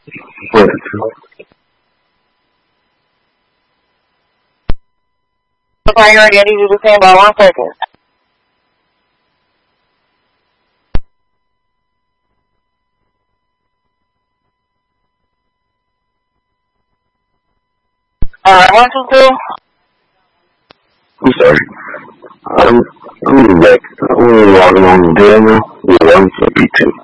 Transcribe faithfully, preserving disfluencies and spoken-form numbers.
What? Priority, I need you to stand by one second. Alright, one, two, two. I'm sorry. I'm, I'm getting back. I'm only walking on the deal now. Yeah, I'm for B two.